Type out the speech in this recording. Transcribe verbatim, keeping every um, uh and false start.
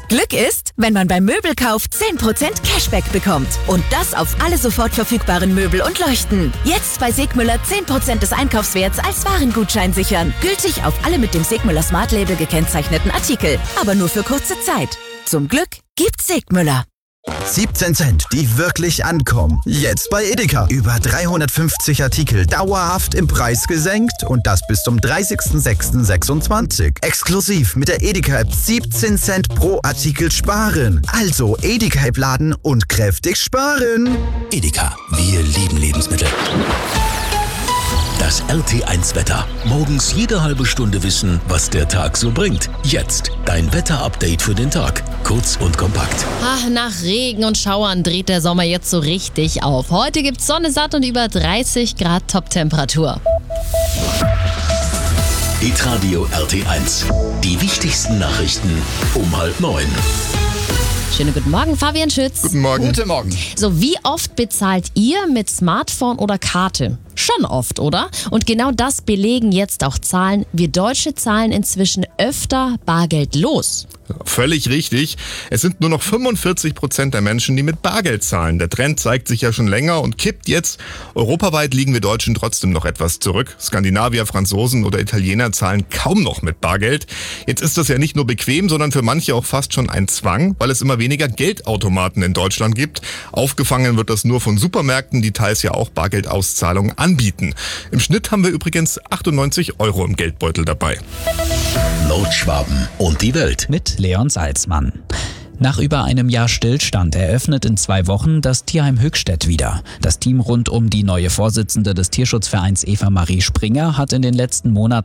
Glück ist, wenn man beim Möbelkauf zehn Prozent Cashback bekommt. Und das auf alle sofort verfügbaren Möbel und Leuchten. Jetzt bei Segmüller zehn Prozent des Einkaufswerts als Warengutschein sichern. Gültig auf alle mit dem Segmüller Smart Label gekennzeichneten Artikel. Aber nur für kurze Zeit. Zum Glück gibt's Segmüller. siebzehn Cent, die wirklich ankommen. Jetzt bei Edeka. Über dreihundertfünfzig Artikel dauerhaft im Preis gesenkt und das bis zum dreißigsten sechsten sechsundzwanzig. Exklusiv mit der Edeka-App siebzehn Cent pro Artikel sparen. Also Edeka-App laden und kräftig sparen. Edeka, wir lieben Lebensmittel. Das R T eins Wetter. Morgens jede halbe Stunde wissen, was der Tag so bringt. Jetzt dein Wetter-Update für den Tag. Kurz und kompakt. Ach, nach Regen und Schauern dreht der Sommer jetzt so richtig auf. Heute gibt's Sonne satt und über dreißig Grad Top-Temperatur. Hitradio R T eins. Die wichtigsten Nachrichten um halb neun. Schönen guten Morgen, Fabian Schütz. Guten Morgen. Guten Morgen. So, wie oft bezahlt ihr mit Smartphone oder Karte? Schon oft, oder? Und genau das belegen jetzt auch Zahlen. Wir Deutsche zahlen inzwischen öfter bargeldlos. Völlig richtig. Es sind nur noch fünfundvierzig Prozent der Menschen, die mit Bargeld zahlen. Der Trend zeigt sich ja schon länger und kippt jetzt. Europaweit liegen wir Deutschen trotzdem noch etwas zurück. Skandinavier, Franzosen oder Italiener zahlen kaum noch mit Bargeld. Jetzt ist das ja nicht nur bequem, sondern für manche auch fast schon ein Zwang, weil es immer weniger Geldautomaten in Deutschland gibt. Aufgefangen wird das nur von Supermärkten, die teils ja auch Bargeldauszahlungen anbieten. Im Schnitt haben wir übrigens achtundneunzig Euro im Geldbeutel dabei. Nordschwaben und die Welt. Mit Leon Salzmann. Nach über einem Jahr Stillstand eröffnet in zwei Wochen das Tierheim Höchstädt wieder. Das Team rund um die neue Vorsitzende des Tierschutzvereins Eva Marie Springer hat in den letzten Monaten